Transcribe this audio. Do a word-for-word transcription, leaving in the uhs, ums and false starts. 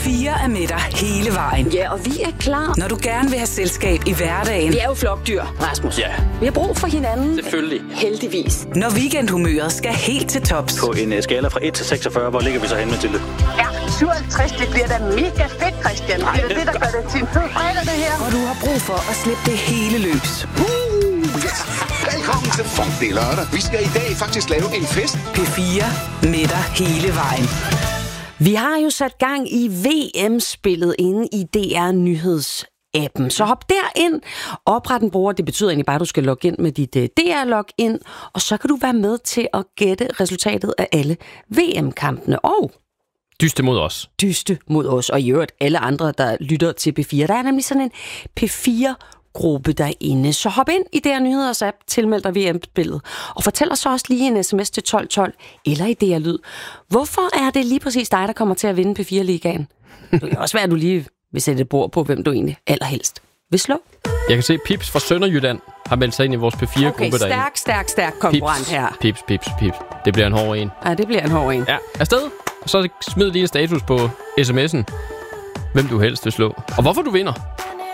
fire er med dig hele vejen. Ja, og vi er klar. Når du gerne vil have selskab i hverdagen. Vi er jo flokdyr, Rasmus. Ja. Vi har brug for hinanden. Selvfølgelig. Heldigvis. Når weekendhumøret skal helt til tops. På en skala fra et til seksogfyrre, hvor ligger vi så henne, Mathilde? Ja, syvoghalvtreds, det bliver da mega fedt, Christian. Det er det, der gør det til en fed fredag, det her. Og du har brug for at slippe det hele løs. Uh, yes. Velkommen til Funk, det er lørdag. Vi skal i dag faktisk lave en fest. P fire med dig hele vejen. Vi har jo sat gang i V M-spillet inde i D R Nyheds-appen. Så hop derind, opret en bruger. Det betyder egentlig bare, at du skal logge ind med dit D R-login, og så kan du være med til at gætte resultatet af alle V M-kampene. Og dyste mod os. Dyste mod os, og i øvrigt alle andre, der lytter til P fire. Der er nemlig sådan en P fire gruppe derinde. Så hop ind i D R Nyheders app, tilmeld dig V M-spillet, og fortæl os så også lige en sms til tolv tolv eller i D R Lyd. Hvorfor er det lige præcis dig, der kommer til at vinde P fire-ligaen? Det kan også være, at du lige vil sætte et bord på, hvem du egentlig allerhelst vil slå. Jeg kan se, Pips fra Sønderjylland har meldt sig ind i vores P fire-gruppe okay, derinde. stærk, stærk, stærk konkurrent pips, her. Pips, pips, pips. Det bliver en hård en. Ja, det bliver en hård en. Ja, afsted. Og så smid lige en status på sms'en, hvem du helst vil slå. Og hvorfor du vinder.